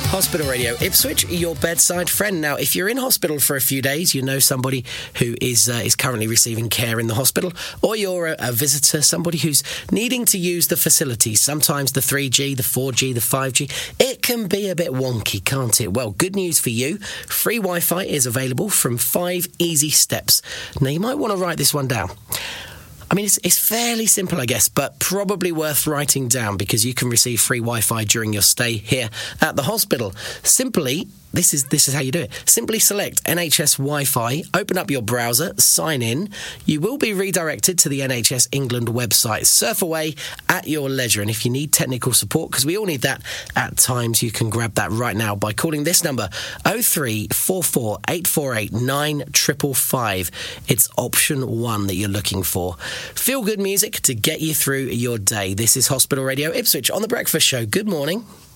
Hospital Radio Ipswich, your bedside friend. Now, if you're in hospital for a few days, you know somebody who is currently receiving care in the hospital, or you're a visitor, somebody who's needing to use the facilities, sometimes the 3G, the 4G, the 5G, it can be a bit wonky, can't it? Well, good news for you. Free Wi-Fi is available from 5 easy steps. Now, you might want to write this one down. I mean, it's fairly simple, I guess, but probably worth writing down because you can receive free Wi-Fi during your stay here at the hospital. Simply, this is how you do it. Simply select NHS Wi-Fi, open up your browser, sign in. You will be redirected to the NHS England website. Surf away at your leisure. And if you need technical support, because we all need that at times, you can grab that right now by calling this number, 0344 848 9555. It's option 1 that you're looking for. Feel good music to get you through your day. This is Hospital Radio Ipswich on The Breakfast Show. Good morning.